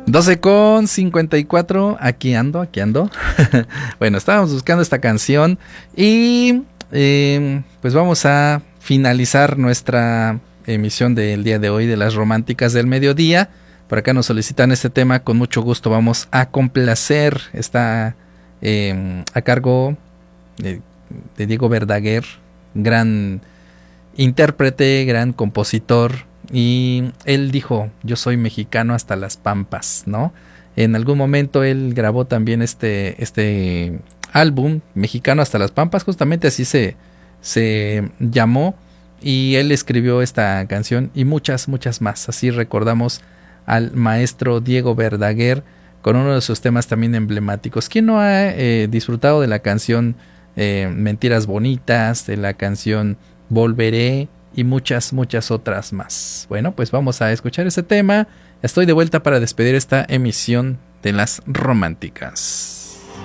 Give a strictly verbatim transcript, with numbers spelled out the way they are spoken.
doce con cincuenta y cuatro, aquí ando, aquí ando. Bueno, estábamos buscando esta canción y eh, pues vamos a finalizar nuestra emisión del día de hoy de las románticas del mediodía. Por acá nos solicitan este tema, con mucho gusto vamos a complacer. Está eh, a cargo de, de Diego Verdaguer, gran intérprete, gran compositor. Y él dijo, yo soy mexicano hasta las pampas, ¿no? En algún momento él grabó también este, este álbum, Mexicano hasta las pampas, justamente así se, se llamó. Y él escribió esta canción y muchas, muchas más. Así recordamos al maestro Diego Verdaguer con uno de sus temas también emblemáticos. ¿Quién no ha eh, disfrutado de la canción eh, Mentiras Bonitas, de la canción Volveré y muchas, muchas otras más? Bueno, pues vamos a escuchar ese tema. Estoy de vuelta para despedir esta emisión de las románticas.